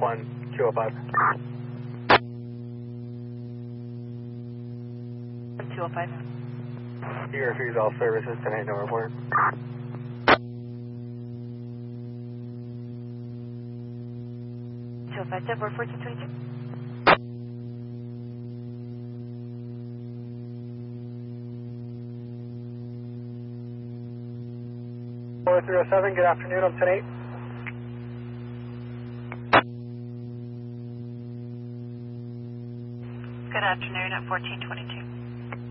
205. 205. You refuse all services tonight, no report. 205, Jet 4222. 4307, good afternoon, I'm 10-8. Good afternoon at 1422.